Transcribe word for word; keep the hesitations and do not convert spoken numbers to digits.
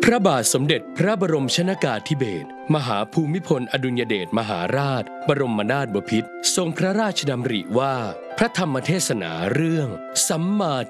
พระบาทสมเด็จพระบรมชนกาธิเบศรมหาภูมิพลอดุลยเดชมหาราชบรมนาถบพิตรทรงพระราชดำริว่าพระธรรมเทศนาเรื่องสัมมา